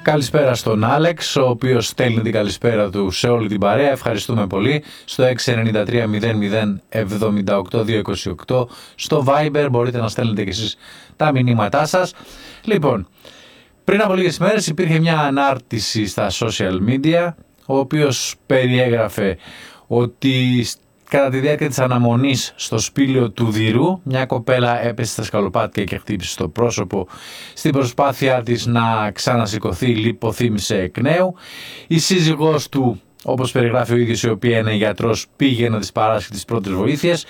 Καλησπέρα στον Άλεξ, ο οποίος στέλνει την καλησπέρα του σε όλη την παρέα. Ευχαριστούμε πολύ. Στο 693-00-78-228 στο Viber μπορείτε να στέλνετε και εσείς τα μηνύματά σας. Λοιπόν, πριν από λίγες μέρες υπήρχε μια ανάρτηση στα social media, ο οποίος περιέγραφε ότι κατά τη διάρκεια της αναμονής στο σπήλαιο του Δηρού, μια κοπέλα έπεσε στα σκαλοπάτια και χτύπησε στο πρόσωπο. Στην προσπάθειά της να ξανασηκωθεί, λιποθύμησε εκ νέου. Η σύζυγός του, όπως περιγράφει ο ίδιος, η οποία είναι γιατρός, πήγε να της παράσχει τις πρώτες βοήθειες.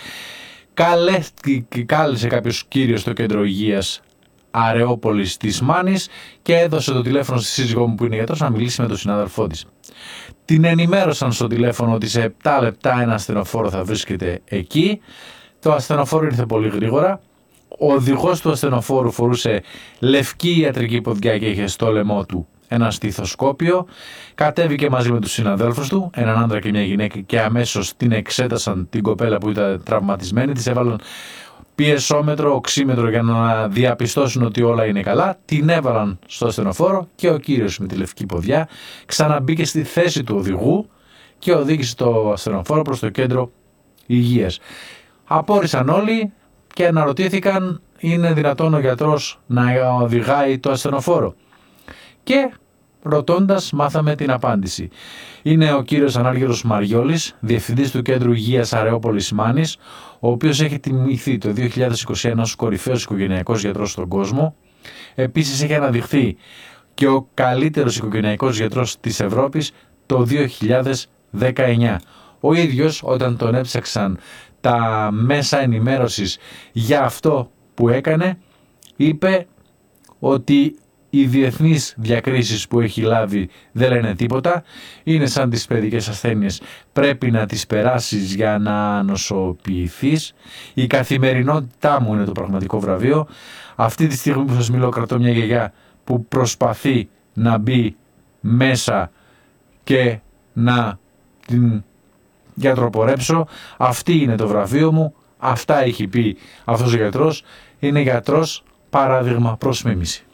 Κάλεσε κάποιος κύριος στο κέντρο υγείας Αρεόπολης της Μάνης και έδωσε το τηλέφωνο στη σύζυγό μου που είναι γιατρός να μιλήσει με τον συνάδελφό της. Την ενημέρωσαν στο τηλέφωνο ότι σε 7 λεπτά ένα ασθενοφόρο θα βρίσκεται εκεί. Το ασθενοφόρο ήρθε πολύ γρήγορα. Ο οδηγός του ασθενοφόρου φορούσε λευκή ιατρική ποδιά και είχε στο λαιμό του ένα στιθοσκόπιο. Κατέβηκε μαζί με τους συναδέλφους του, έναν άντρα και μια γυναίκα, και αμέσως την εξέτασαν την κοπέλα που ήταν τραυματισμένη. Της έβαλαν πιεσόμετρο, οξύμετρο για να διαπιστώσουν ότι όλα είναι καλά. Την έβαλαν στο ασθενοφόρο και ο κύριος με τη λευκή ποδιά ξαναμπήκε στη θέση του οδηγού και οδήγησε το ασθενοφόρο προς το κέντρο υγείας. Απόρρισαν όλοι και αναρωτήθηκαν, είναι δυνατόν ο γιατρός να οδηγάει το ασθενοφόρο? Και ρωτώντας μάθαμε την απάντηση. Είναι ο κύριος Ανάργυρος Μαριόλης, διευθυντής του Κέντρου Υγείας Αρεόπολης Μάνης, ο οποίος έχει τιμηθεί το 2021 ως κορυφαίος οικογενειακός γιατρός στον κόσμο. Επίσης έχει αναδειχθεί και ο καλύτερος οικογενειακός γιατρός της Ευρώπης το 2019. Ο ίδιος, όταν τον έψαξαν τα μέσα ενημέρωσης για αυτό που έκανε, είπε ότι οι διεθνείς διακρίσεις που έχει λάβει δεν λένε τίποτα. Είναι σαν τις παιδικές ασθένειες. Πρέπει να τις περάσεις για να νοσοποιηθείς. Η καθημερινότητά μου είναι το πραγματικό βραβείο. Αυτή τη στιγμή που σας μιλώ κρατώ μια γιαγιά που προσπαθεί να μπει μέσα και να την γιατροπορέψω. Αυτή είναι το βραβείο μου. Αυτά έχει πει αυτός ο γιατρός. Είναι γιατρός παράδειγμα προς μίμηση.